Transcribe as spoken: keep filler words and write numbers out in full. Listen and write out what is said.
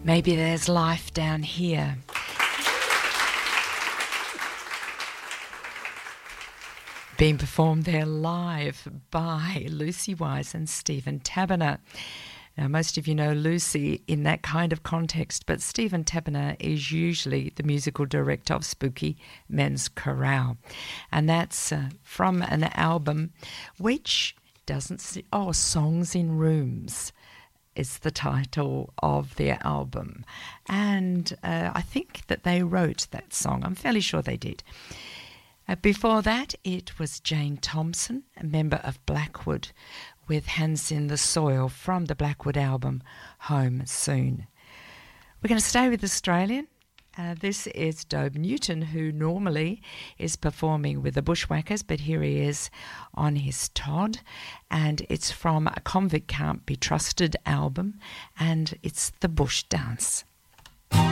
Maybe There's Life Down Here. Being performed there live by Lucy Wise and Stephen Taberner. Now, most of you know Lucy in that kind of context, but Stephen Taberner is usually the musical director of Spooky Men's Chorale. And that's uh, from an album which doesn't... See, oh, Songs in Rooms is the title of their album. And uh, I think that they wrote that song. I'm fairly sure they did. Uh, before that, it was Jane Thompson, a member of Blackwood, with Hands in the Soil from the Blackwood album Home Soon. We're going to stay with Australian. Uh, this is Dobe Newton, who normally is performing with the Bushwhackers, but here he is on his Todd, and it's from a Convict Can't Be Trusted album, and it's The Bush Dance.